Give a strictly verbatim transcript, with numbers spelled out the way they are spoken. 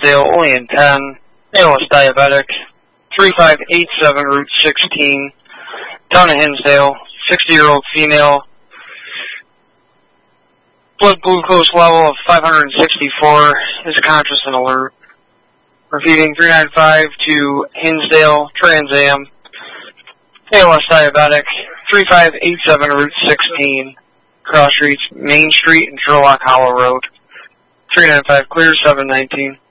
Hinsdale, only in ten. A L S diabetic, three five eight seven, Route sixteen. Town of Hinsdale, sixty-year-old female. Blood glucose level of five hundred sixty-four, is conscious and alert. Repeating, three nine five to Hinsdale, Trans Am. A L S diabetic, three five eight seven, Route sixteen. Cross Streets, Main Street and Sherlock Hollow Road. three nine five clear, seven nineteen.